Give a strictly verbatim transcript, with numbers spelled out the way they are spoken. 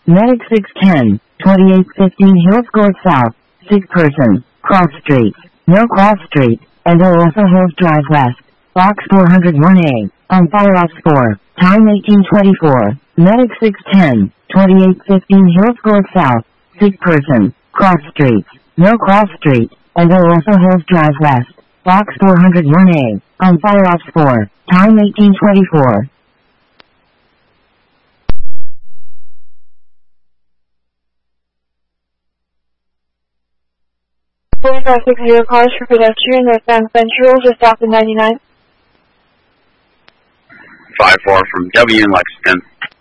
Medic six ten, twenty-eight fifteen Hills Court South, sick person, cross street, no cross street, and also Hills Drive West, box four oh one A, on fire ops four, time eighteen twenty-four, Medic six ten, twenty-eight fifteen Hills Court South, sick person, cross street, no cross street, and also Hills Drive West, box four oh one A, on fire ops four, time eighteen twenty-four. forty-five sixty cars for pedestrian northbound Central just off the ninety-nine. five four from W in Lexington.